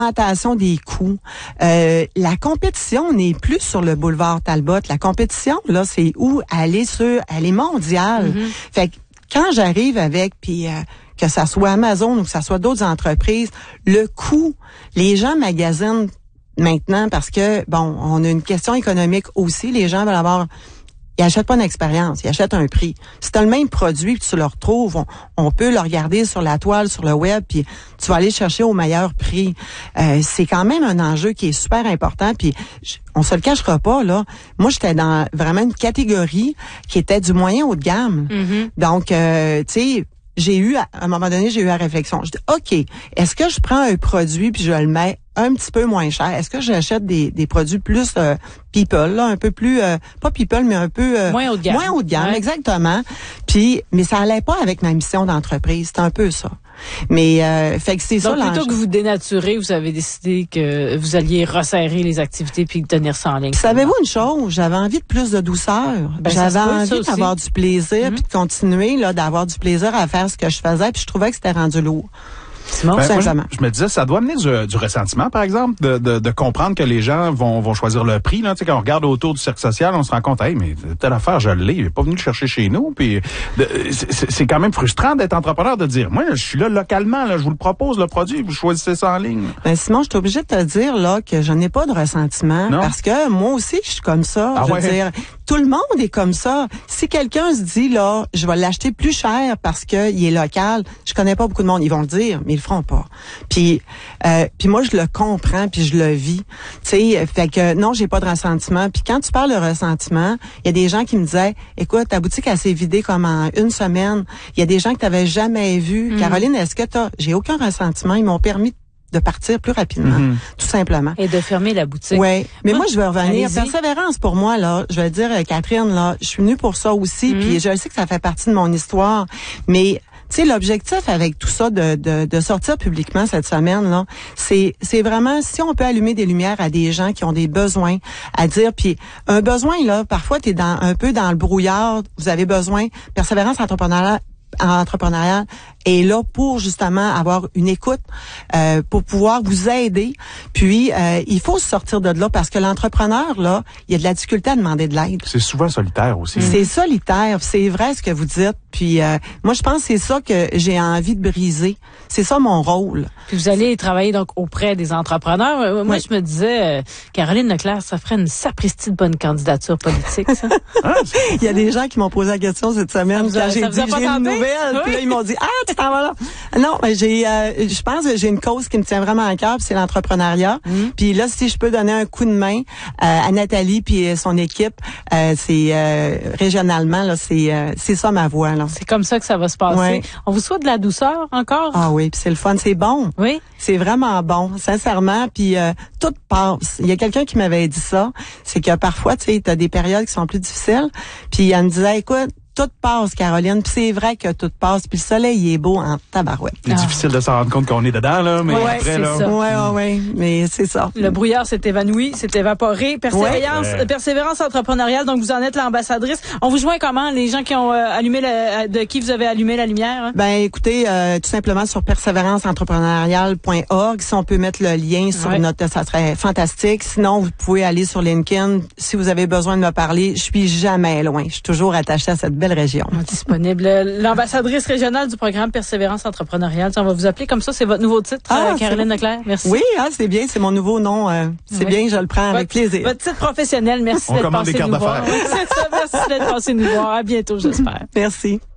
Augmentation des coûts. La compétition n'est plus sur le boulevard Talbot. La compétition, là, c'est où elle est mondiale. Fait que quand j'arrive avec, puis que ça soit Amazon ou que ça soit d'autres entreprises, le coût, les gens magasinent maintenant parce que, bon, on a une question économique aussi. Les gens veulent avoir... Ils achètent pas une expérience, ils achètent un prix. Si tu as le même produit que tu le retrouves, on peut le regarder sur la toile, sur le web, puis tu vas aller chercher au meilleur prix. C'est quand même un enjeu qui est super important, puis on se le cachera pas, là. Moi, j'étais dans vraiment une catégorie qui était du moyen haut de gamme. Donc, tu sais... à un moment donné, j'ai eu la réflexion. Je dis, OK, est-ce que je prends un produit puis je le mets un petit peu moins cher? Est-ce que j'achète des produits plus people, là, un peu plus, pas people, mais un peu... moins haut de gamme. Moins haut de gamme, exactement. Puis, mais ça allait pas avec ma mission d'entreprise. C'est un peu ça. Mais, fait que c'est donc, ça. Plutôt que vous dénaturez, vous avez décidé que vous alliez resserrer les activités puis tenir ça en ligne. Savez-vous une chose? J'avais envie de plus de douceur. J'avais envie d'avoir du plaisir puis de continuer, là, d'avoir du plaisir à faire ce que je faisais puis je trouvais que c'était rendu lourd. Simon, moi, je me disais, ça doit amener du ressentiment, par exemple, de comprendre que les gens vont choisir le prix. Là, tu sais, quand on regarde autour du cercle social, on se rend compte, hey, mais telle affaire, je l'ai, il est pas venu le chercher chez nous. Puis c'est quand même frustrant d'être entrepreneur, de dire, moi, je suis là localement, là, je vous le propose, le produit, vous choisissez ça en ligne. Ben Simon, je suis obligée de te dire là que je n'ai pas de ressentiment parce que moi aussi, je suis comme ça. Je veux dire, tout le monde est comme ça. Si quelqu'un se dit là, je vais l'acheter plus cher parce que il est local, je connais pas beaucoup de monde, ils vont le dire, mais ils le feront pas. Puis moi je le comprends puis je le vis. Tu sais, fait que non, j'ai pas de ressentiment. Puis quand tu parles de ressentiment, il y a des gens qui me disaient, écoute, ta boutique elle s'est vidée comme en une semaine. Il y a des gens que tu avais jamais vus. Caroline, est-ce que j'ai aucun ressentiment, ils m'ont permis de partir plus rapidement, tout simplement. Et de fermer la boutique. Oui, mais moi je veux revenir. Persévérance pour moi, là, je vais dire, Catherine, là, je suis venue pour ça aussi, puis je sais que ça fait partie de mon histoire, mais tu sais, l'objectif avec tout ça de sortir publiquement cette semaine, là, c'est vraiment si on peut allumer des lumières à des gens qui ont des besoins à dire, puis un besoin, là, parfois t'es un peu dans le brouillard, vous avez besoin, persévérance entrepreneuriale est là pour justement avoir une écoute, pour pouvoir vous aider. Puis, il faut sortir de là parce que l'entrepreneur, là, il y a de la difficulté à demander de l'aide. C'est souvent solitaire aussi. C'est solitaire, c'est vrai ce que vous dites. Puis, moi, je pense que c'est ça que j'ai envie de briser. C'est ça mon rôle. Puis vous allez travailler donc auprès des entrepreneurs. Moi, je me disais, Caroline Leclerc, ça ferait une sapristi de bonne candidature politique, ça. Il y a des gens qui m'ont posé la question cette semaine quand j'ai dit j'ai une nouvelle. Puis là, ils m'ont dit, tu t'en vas là. Non, je pense que j'ai une cause qui me tient vraiment à cœur, puis c'est l'entrepreneuriat. Puis là, si je peux donner un coup de main à Nathalie puis son équipe, c'est régionalement là, c'est ça ma voix là. C'est comme ça que ça va se passer. Ouais. On vous souhaite de la douceur encore. Ah oui, puis c'est le fun, c'est bon. Oui. C'est vraiment bon, sincèrement, puis tout passe. Il y a quelqu'un qui m'avait dit ça, c'est que parfois, tu sais, t'as des périodes qui sont plus difficiles, puis elle me disait, écoute, tout passe, Caroline, puis c'est vrai que tout passe, puis le soleil il est beau en tabarouette. C'est difficile de s'en rendre compte qu'on est dedans, là, mais après, là... Ouais, mais c'est ça. Le brouillard s'est évanoui, s'est évaporé. Persévérance entrepreneuriale, donc vous en êtes l'ambassadrice. On vous joint comment, les gens qui ont de qui vous avez allumé la lumière? Hein? Ben, écoutez, tout simplement sur persévéranceentreprenariale.org. Si on peut mettre le lien sur notre, ça serait fantastique. Sinon, vous pouvez aller sur LinkedIn. Si vous avez besoin de me parler, je suis jamais loin. Je suis toujours attachée à cette belle région. Disponible. L'ambassadrice régionale du programme Persévérance entrepreneuriale. On va vous appeler comme ça. C'est votre nouveau titre, Caroline Leclerc. Merci. Oui, c'est bien. C'est mon nouveau nom. C'est bien. Je le prends avec plaisir. Votre titre professionnel. Merci d'être passé nous voir. C'est ça. Merci d'être passé nous voir. À bientôt, j'espère. Merci.